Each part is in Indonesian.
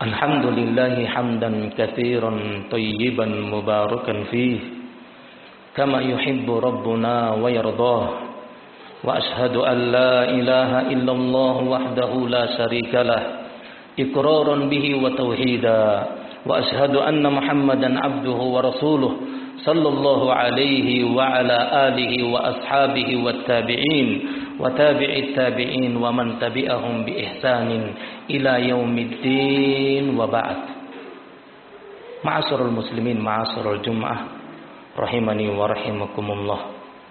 الحمد لله حمدا كثيرا طيبا مباركا فيه كما يحب ربنا ويرضاه وأشهد أن لا إله إلا الله وحده لا شريك له إقرارا به وتوحيدا وأشهد أن محمدا عبده ورسوله صلى الله عليه وعلى آله وأصحابه والتابعين وتابع التابعين ومن تبعهم بإحسان إلى يوم الدين وبعد. Ma'asyiral muslimin, ma'asyiral jum'ah rahimani wa rahimakumullah.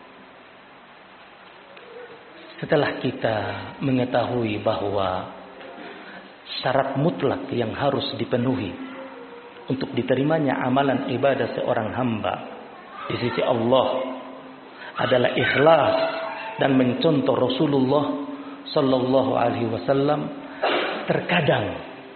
Setelah kita mengetahui bahwa syarat mutlak yang harus dipenuhi untuk diterimanya amalan ibadah seorang hamba di sisi Allah adalah ikhlas dan mencontoh Rasulullah sallallahu alaihi wasallam, terkadang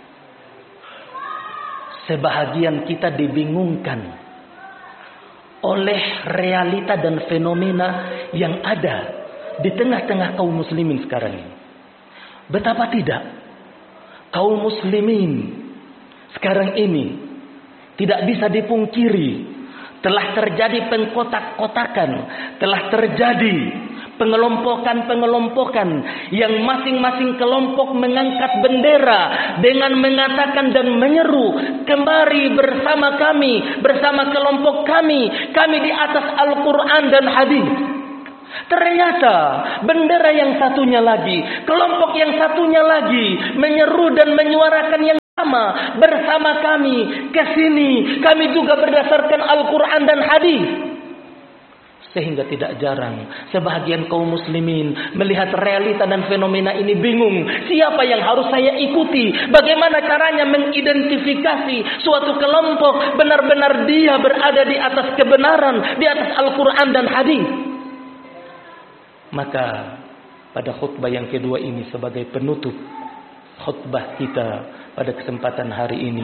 sebahagian kita dibingungkan oleh realita dan fenomena yang ada di tengah-tengah kaum muslimin sekarang ini. Betapa tidak kaum muslimin sekarang ini tidak bisa dipungkiri telah terjadi pengkotak-kotakan, telah terjadi pengelompokan-pengelompokan yang masing-masing kelompok mengangkat bendera dengan mengatakan dan menyeru, kembali bersama kami, bersama kelompok kami di atas Al-Quran dan hadis. Ternyata bendera yang satunya lagi, kelompok yang satunya lagi menyeru dan menyuarakan yang sama, bersama kami, kesini, kami juga berdasarkan Al-Quran dan hadis. Sehingga tidak jarang sebahagian kaum muslimin melihat realita dan fenomena ini bingung. Siapa yang harus saya ikuti? Bagaimana caranya mengidentifikasi suatu kelompok benar-benar dia berada di atas kebenaran, di atas Al-Quran dan hadis? Maka pada khutbah yang kedua ini sebagai penutup khutbah kita pada kesempatan hari ini,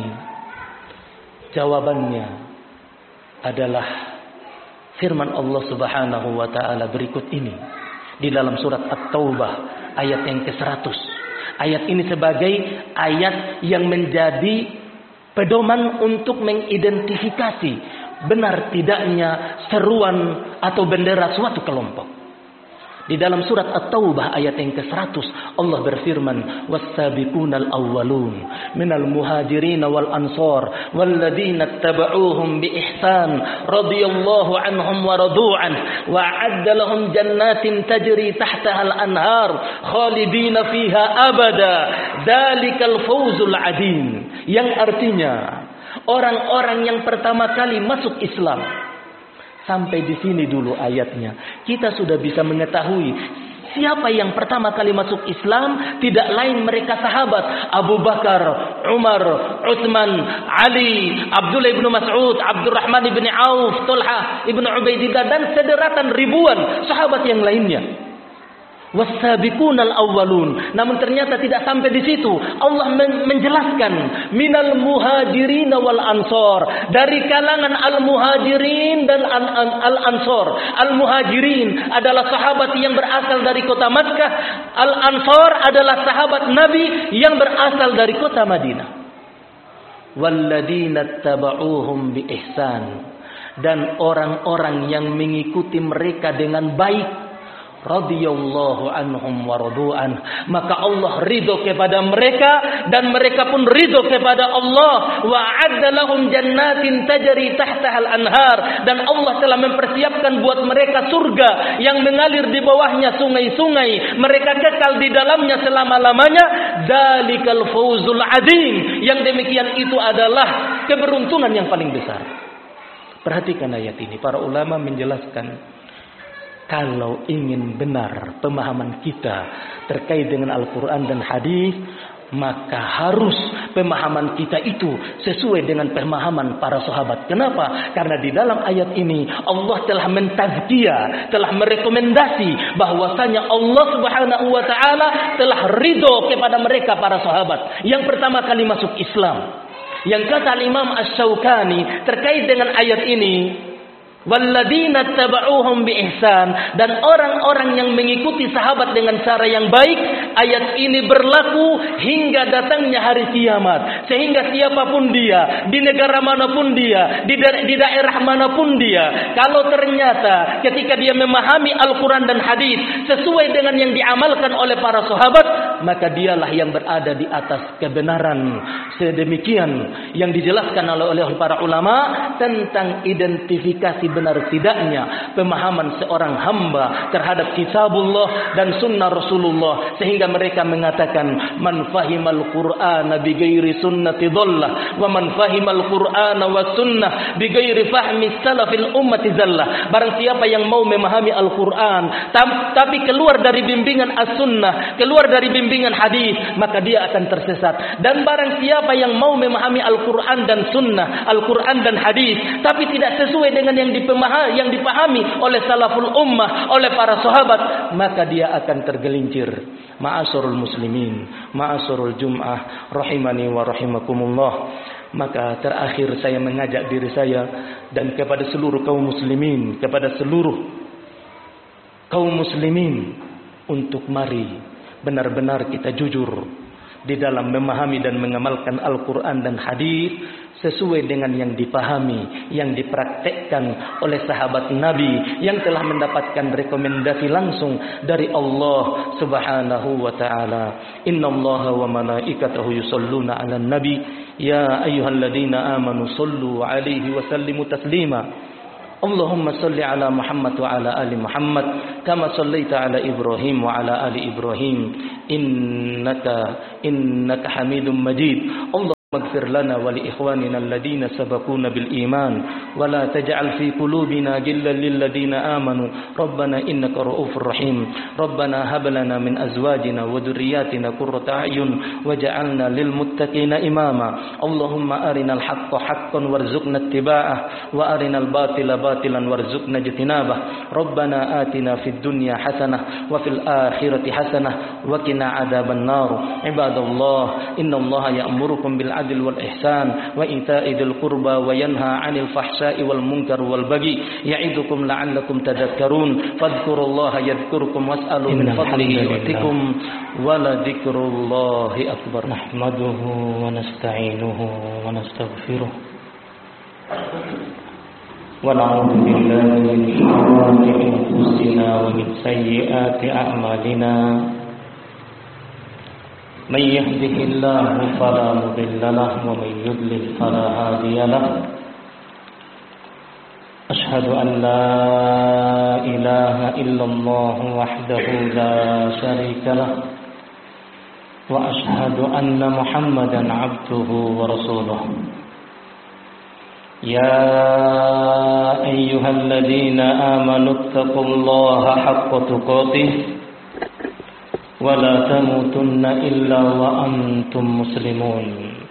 jawabannya adalah firman Allah Subhanahu wa taala berikut ini di dalam surat At-Taubah ayat yang ke-100. Ayat ini sebagai ayat yang menjadi pedoman untuk mengidentifikasi benar tidaknya seruan atau bendera suatu kelompok. Di dalam surat At-Taubah ayat yang ke-100 Allah berfirman, was-sabiqunal awwalun minal muhajirin wal ansar walladzina ittaba'uuhum bi ihsan radhiyallahu anhum wa radu'an wa a'adda lahum jannatin tajri tahtaha al-anhar khalidina fiha abada dzalikal fawzul 'adzim. Yang artinya orang-orang yang pertama kali masuk Islam. Sampai di sini dulu ayatnya. Kita sudah bisa mengetahui siapa yang pertama kali masuk Islam. Tidak lain mereka sahabat Abu Bakar, Umar, Utsman, Ali, Abdullah ibn Mas'ud, Abdurrahman ibn Auf, Talha ibn Ubaidillah dan sederetan ribuan sahabat yang lainnya. Was-sabiqunal awwalun. Namun ternyata tidak sampai di situ. Allah menjelaskan minal muhajirin wal ansor, dari kalangan al-muhajirin dan al-ansor. Al-muhajirin adalah sahabat yang berasal dari kota Makkah. Al-ansor adalah sahabat Nabi yang berasal dari kota Madinah. Walladzina tabauhum bi ihsan, dan orang-orang yang mengikuti mereka dengan baik, radhiyallahu anhum wa radu'an, maka Allah ridho kepada mereka dan mereka pun ridho kepada Allah. Wa a'adda lahum jannatin tajri tahtaha al-anhar, dan Allah telah mempersiapkan buat mereka surga yang mengalir di bawahnya sungai-sungai, mereka kekal di dalamnya selama-lamanya. Dzalikal fawzul 'adzim, yang demikian itu adalah keberuntungan yang paling besar. Perhatikan ayat ini, para ulama menjelaskan, kalau ingin benar pemahaman kita terkait dengan Al-Quran dan hadis, maka harus pemahaman kita itu sesuai dengan pemahaman para sahabat. Kenapa? Karena di dalam ayat ini Allah telah mentazkiyah, telah merekomendasi bahwasanya Allah Subhanahu wa taala telah ridho kepada mereka para sahabat yang pertama kali masuk Islam. Yang kata Imam Asy-Syaukani terkait dengan ayat ini, walladzina tabauhum bi ihsan, dan orang-orang yang mengikuti sahabat dengan cara yang baik ayat ini berlaku hingga datangnya hari kiamat. Sehingga siapapun dia, di negara manapun dia, di daerah manapun dia, kalau ternyata ketika dia memahami Al-Quran dan hadis sesuai dengan yang diamalkan oleh para sahabat, maka dialah yang berada di atas kebenaran. Sedemikian yang dijelaskan oleh para ulama tentang identifikasi benar tidaknya pemahaman seorang hamba terhadap kitabullah dan sunnah Rasulullah, sehingga mereka mengatakan man fahimal Qur'ana bighairi sunnati dhallah wa man fahimal Qur'ana was sunnah bighairi fahmi salafil ummati zallah. Barang siapa yang mau memahami Al-Quran tapi keluar dari bimbingan as-sunnah, keluar dari bimbingan hadis, maka dia akan tersesat. Dan barang siapa yang mau memahami Al-Quran dan sunnah, Al-Quran dan hadis, tapi tidak sesuai dengan yang dipahami oleh salaful ummah, oleh para sahabat, maka dia akan tergelincir. Ma'asyiral muslimin, ma'asyiral jum'ah, rahimani wa rahimakumullah. Maka terakhir saya mengajak diri saya dan kepada seluruh kaum muslimin, kepada seluruh kaum muslimin, untuk mari benar-benar kita jujur di dalam memahami dan mengamalkan Al-Quran dan hadis sesuai dengan yang dipahami, yang dipraktekkan oleh sahabat Nabi yang telah mendapatkan rekomendasi langsung dari Allah Subhanahu wa taala. Innallaha wa malaikatahu yusholluna 'alan nabi ya ayyuhalladzina amanu shallu 'alaihi wa sallimu taslima. Allahumma salli ala Muhammad wa ala ali Muhammad kama sallaita ala Ibrahim wa ala ali Ibrahim innaka Hamidum Majid. اغفر لنا ولإخواننا الذين سبقونا بالإيمان ولا تجعل في قلوبنا غلا للذين آمنوا ربنا إنك رؤوف رحيم ربنا هب لنا من أزواجنا وذرياتنا قرة أعين وجعلنا للمتقين إماما اللهم أرنا الحق حقا وارزقنا اتباعه وأرنا الباطل باطلا وارزقنا اجتنابه ربنا آتنا في الدنيا حسنة وفي الآخرة حسنة وقنا عذاب النار عباد الله إن الله يأمركم بالعدل والإحسان وإيتاء ذي القربى وينهى عن الفحشاء والمنكر والبغي يعظكم لعلكم تذكرون فاذكروا الله يذكركم واسألوا من فضله يؤتكم ولذكر الله أكبر. نحمده ونستعينه ونستغفره ونعوذ بالله من شرور أنفسنا ومن سيئات أعمالنا من يهده الله فلا مضل له ومن يضلل فلا هادي له أشهد أن لا إله إلا الله وحده لا شريك له وأشهد أن محمدا عبده ورسوله يا أيها الذين آمنوا اتقوا الله حق تقاته ولا تموتن إلا وأنتم مسلمون